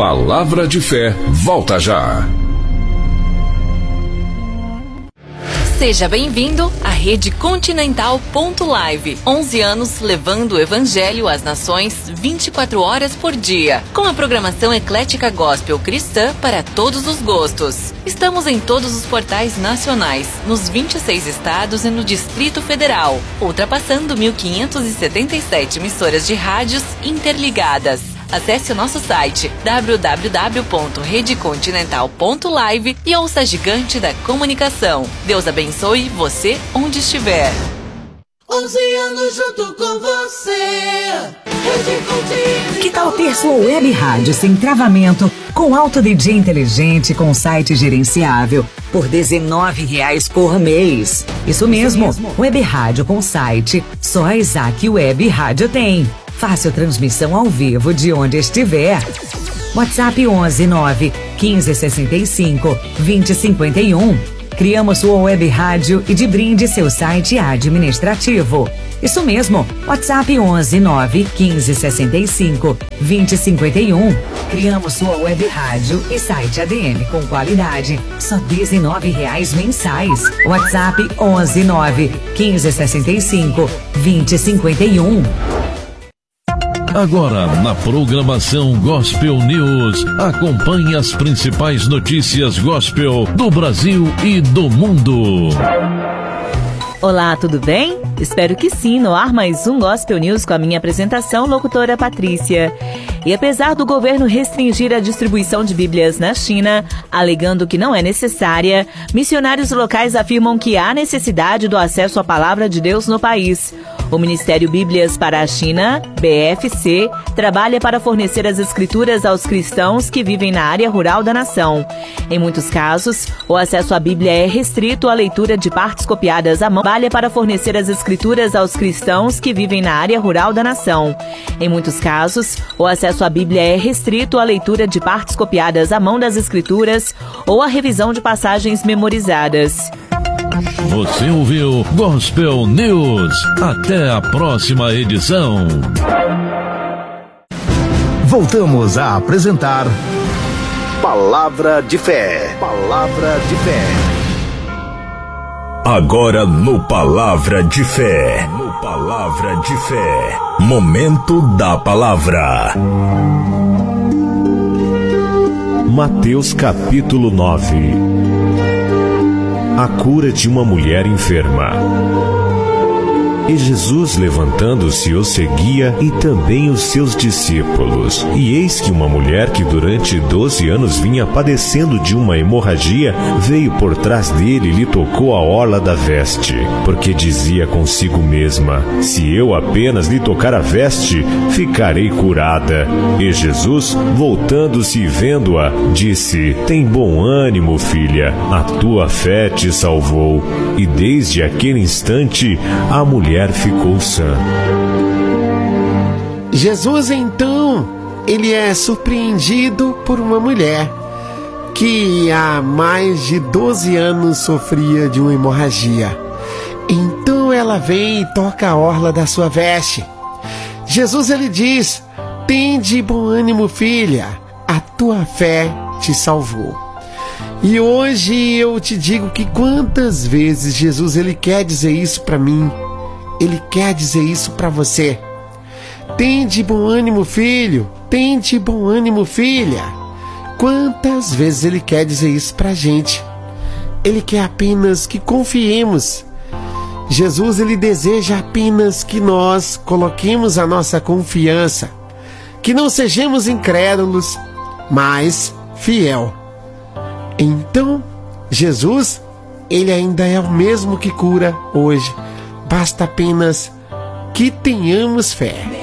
Palavra de Fé volta já. Seja bem-vindo à Rede Continental.live. 11 anos levando o Evangelho às nações 24 horas por dia, com a programação eclética gospel cristã para todos os gostos. Estamos em todos os portais nacionais, nos 26 estados e no Distrito Federal, ultrapassando 1.577 emissoras de rádios interligadas. Acesse o nosso site www.redecontinental.live e ouça a gigante da comunicação. Deus abençoe você onde estiver. 11 anos junto com você. Que tal ter sua web rádio sem travamento, com alto DJ inteligente, com site gerenciável, por R$19 por mês? Isso mesmo, web rádio com site, só a Isaac Web Rádio tem. Fácil transmissão ao vivo de onde estiver. WhatsApp 11 9 15 65 20 51. Criamos sua web rádio e de brinde seu site administrativo. Isso mesmo, WhatsApp 11 9 15 65 20 51. Criamos sua web rádio e site ADM com qualidade, só R$19 mensais. WhatsApp 11 9 15 65 20 51. Agora, na programação Gospel News, acompanhe as principais notícias gospel do Brasil e do mundo. Olá, tudo bem? Espero que sim, no ar mais um Gospel News com a minha apresentação, locutora Patrícia. E apesar do governo restringir a distribuição de Bíblias na China, alegando que não é necessária, missionários locais afirmam que há necessidade do acesso à palavra de Deus no país. O Ministério Bíblias para a China, BFC, trabalha para fornecer as escrituras aos cristãos que vivem na área rural da nação. Em muitos casos, o acesso à Bíblia é restrito à leitura de partes copiadas à mão. Trabalha para fornecer as escrituras aos cristãos que vivem na área rural da nação. Em muitos casos, o acesso à Bíblia é restrito à leitura de partes copiadas à mão das escrituras ou à revisão de passagens memorizadas. Você ouviu Gospel News. Até a próxima edição. Voltamos a apresentar Palavra de Fé. Palavra de Fé. Agora no Palavra de Fé. No Palavra de Fé. Momento da Palavra. Mateus capítulo 9. A cura de uma mulher enferma. E Jesus, levantando-se, o seguia, e também os seus discípulos. E eis que uma mulher que durante 12 anos vinha padecendo de uma hemorragia, veio por trás dele e lhe tocou a orla da veste, porque dizia consigo mesma: se eu apenas lhe tocar a veste, ficarei curada. E Jesus, voltando-se e vendo-a, disse: tem bom ânimo, filha, a tua fé te salvou. E desde aquele instante, a mulher ficou sã. Jesus, então, ele é surpreendido por uma mulher que há mais de 12 anos sofria de uma hemorragia. Então ela vem e toca a orla da sua veste. Jesus, ele diz: tende bom ânimo, filha, a tua fé te salvou. E hoje eu te digo que quantas vezes Jesus, ele quer dizer isso para mim, ele quer dizer isso para você. Tende bom ânimo, filho, tende bom ânimo, filha. Quantas vezes ele quer dizer isso pra gente? Ele quer apenas que confiemos. Jesus, ele deseja apenas que nós coloquemos a nossa confiança, que não sejamos incrédulos, mas fiel. Então, Jesus, ele ainda é o mesmo que cura hoje. Basta apenas que tenhamos fé.